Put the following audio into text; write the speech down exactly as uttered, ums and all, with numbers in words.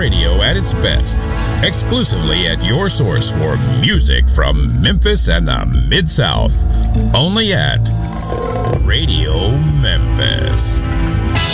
radio at its best. Exclusively at your source for music from Memphis and the Mid-South. Only at Radio Memphis.